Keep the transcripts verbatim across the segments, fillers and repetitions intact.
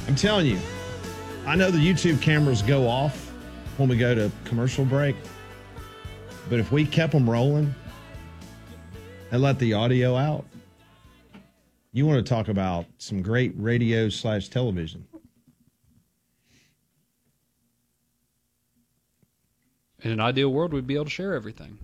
I'm telling you, I know the YouTube cameras go off when we go to commercial break, but if we kept them rolling and let the audio out, you want to talk about some great radio slash television. In an ideal world, we'd be able to share everything.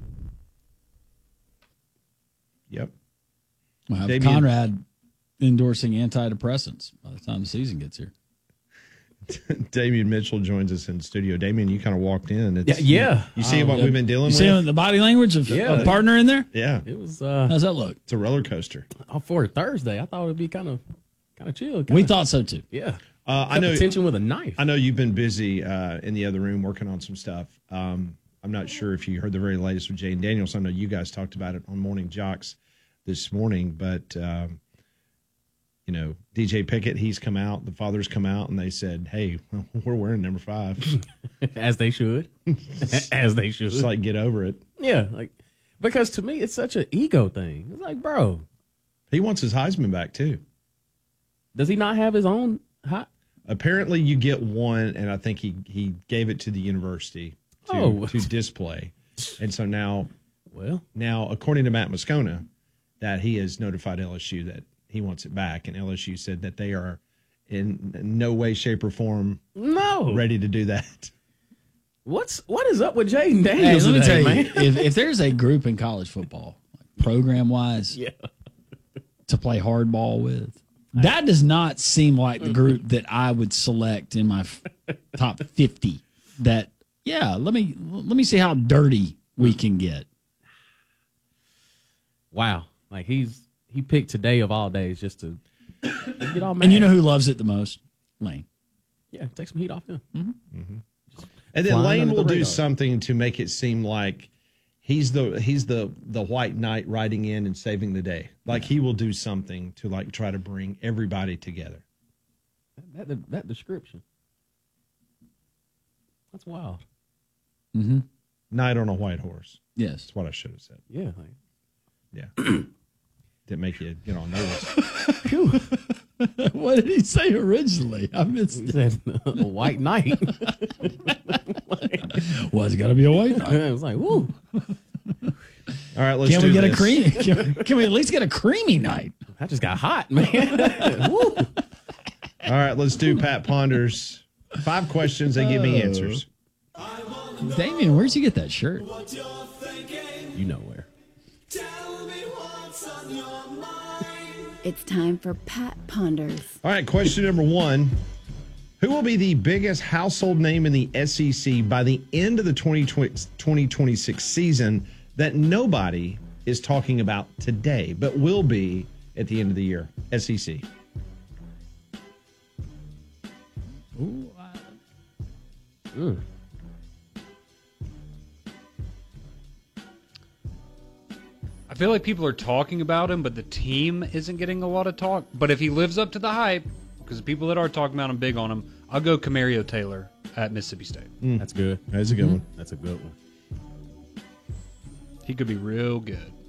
Yep. We'll have Damian, Conrad endorsing antidepressants by the time the season gets here. Damian Mitchell joins us in the studio. Damian, you kind of walked in. It's, yeah, yeah. You see um, what yeah. we've been dealing You with? see the body language of Yeah. a partner in there? Yeah. It was. Uh, How's that look? It's a roller coaster. oh, for a Thursday, I thought it'd be kind of, kind of chill. Kinda, We thought so too. Yeah. Uh, I Kept know. attention with a knife. I know you've been busy uh, in the other room working on some stuff. Um, I'm not sure if you heard the very latest with Jane Daniels. I know you guys talked about it on Morning Jocks this morning, but um, you know, D J Pickett, he's come out. The fathers come out, and they said, "Hey, well, we're wearing number five." As they should. As they should. Just like get over it. Yeah, like because to me it's such an ego thing. It's like, bro, He wants his Heisman back too. does he not have his own hot? Apparently, you get one, and I think he he gave it to the university to, Oh. to display, and so now Well, now according to Matt Moscona, that he has notified L S U that he wants it back, and L S U said that they are in no way, shape, or form no. ready to do that. What's what is up with Jaden Hey, Daniels let me today, tell you, man? if, if there's a group in college football, like program wise, Yeah. to play hardball with, that does not seem like the group that I would select in my f- top fifty. That yeah, let me let me see how dirty we can get. Wow. Like he's he picked today of all days just to get all mad. And you know who loves it the most? Lane. Yeah, take some heat off him. And then Flying Lane under the will do radar. something to make it seem like he's the he's the the white knight riding in and saving the day. Like he will do something to like try to bring everybody together. That, that, that description. That's wild. Mm-hmm. Knight on a white horse. Yes. That's what I should have said. Yeah. Like, Yeah. Didn't make you get on nervous. phew. What did he say originally? I missed He it. said a white knight. Was it gonna be a white night? I was like, woo. All right, let's Can do we get this. a creamy? Can, can we at least get a creamy night? I just got hot, man. Woo. All right, let's do Pat Ponders. Five questions, they give me answers. Damian, where'd you get that shirt? You know where. It's time for Pat Ponders. All right, question number one. Who will be the biggest household name in the S E C by the end of the twenty twenty-six season that nobody is talking about today, but will be at the end of the year? S E C. Ooh, Mm. I feel like people are talking about him, but the team isn't getting a lot of talk. But if he lives up to the hype, because the people that are talking about him big on him, I'll go Camario Taylor at Mississippi State. That's good. That's a good one. That's a good one. He could be real good.